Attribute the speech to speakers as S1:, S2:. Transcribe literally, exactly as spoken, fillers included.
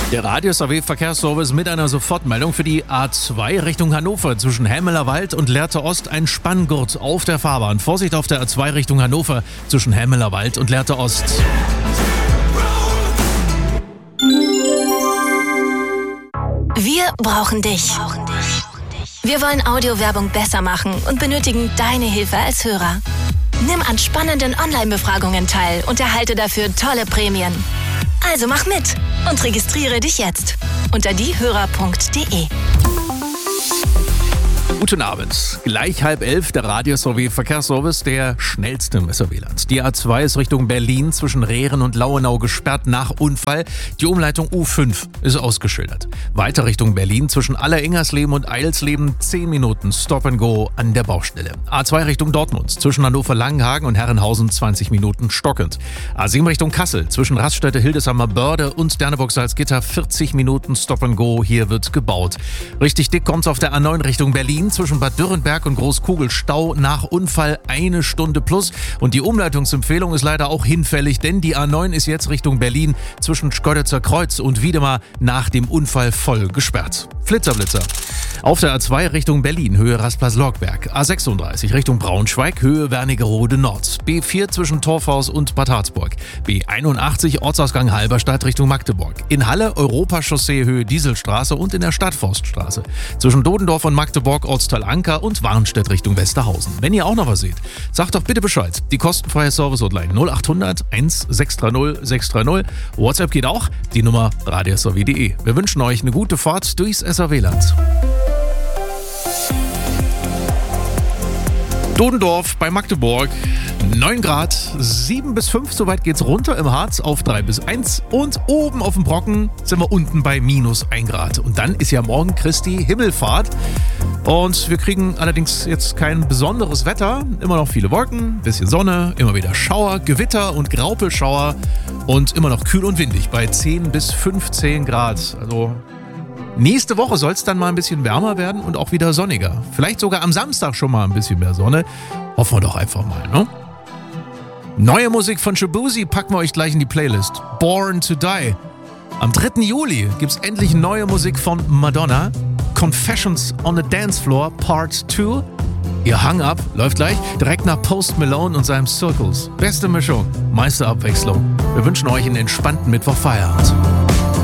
S1: Der Radius A W Verkehrsservice mit einer Sofortmeldung für die A zwei Richtung Hannover zwischen Hämeler Wald und Lehrte Ost ein Spanngurt auf der Fahrbahn. Vorsicht auf der A zwei Richtung Hannover zwischen Hämeler Wald und Lehrte Ost.
S2: Wir brauchen dich. Wir wollen Audiowerbung besser machen und benötigen deine Hilfe als Hörer. Nimm an spannenden Online-Befragungen teil und erhalte dafür tolle Prämien. Also mach mit und registriere dich jetzt unter diehörer punkt de.
S1: Guten Abend. Gleich halb elf, der Radius A W Verkehrsservice, der schnellste im S R W-Land. Die A zwei ist Richtung Berlin zwischen Rehren und Lauenau gesperrt nach Unfall. Die Umleitung U fünf ist ausgeschildert. Weiter Richtung Berlin zwischen Allerengersleben und Eilsleben zehn Minuten Stop and Go an der Baustelle. A zwei Richtung Dortmund zwischen Hannover-Langenhagen und Herrenhausen zwanzig Minuten stockend. A sieben Richtung Kassel zwischen Raststätte Hildesheimer Börde und Derneburg-Salzgitter vierzig Minuten Stop and Go. Hier wird gebaut. Richtig dick kommt's auf der A neun Richtung Berlin zwischen Bad Dürrenberg und Großkugel. Stau nach Unfall eine Stunde plus. Und die Umleitungsempfehlung ist leider auch hinfällig, denn die A neun ist jetzt Richtung Berlin zwischen Schkeuditzer Kreuz und Wiedemar nach dem Unfall voll gesperrt. Flitzerblitzer. Auf der A zwei Richtung Berlin, Höhe Rastplatz-Lorgberg. A sechsunddreißig Richtung Braunschweig, Höhe Wernigerode Nord. B vier zwischen Torfhaus und Bad Harzburg. B einundachtzig Ortsausgang Halberstadt Richtung Magdeburg. In Halle Europachaussee Höhe Dieselstraße und in der Stadtforststraße. Zwischen Dodendorf und Magdeburg Ortsteil Anker und Warnstedt Richtung Westerhausen. Wenn ihr auch noch was seht, sagt doch bitte Bescheid. Die kostenfreie Service-Hotline null achthundert eins sechs drei null sechs drei null. WhatsApp geht auch, die Nummer radius a w punkt de. Wir wünschen euch eine gute Fahrt durchs S R W-Land. Dodendorf bei Magdeburg, neun Grad, sieben bis fünf, soweit geht's runter im Harz auf drei bis eins und oben auf dem Brocken sind wir unten bei minus ein Grad. Und dann ist ja morgen Christi Himmelfahrt und wir kriegen allerdings jetzt kein besonderes Wetter, immer noch viele Wolken, bisschen Sonne, immer wieder Schauer, Gewitter und Graupelschauer und immer noch kühl und windig bei zehn bis fünfzehn Grad, also nächste Woche soll es dann mal ein bisschen wärmer werden und auch wieder sonniger. Vielleicht sogar am Samstag schon mal ein bisschen mehr Sonne. Hoffen wir doch einfach mal, ne? Neue Musik von Shabuzi packen wir euch gleich in die Playlist. Born to Die. Am dritten Juli gibt's endlich neue Musik von Madonna. Confessions on the Dance Floor Part zwei. Ihr Hang Up läuft gleich direkt nach Post Malone und seinem Circles. Beste Mischung, meiste Abwechslung. Wir wünschen euch einen entspannten Mittwochfeierabend.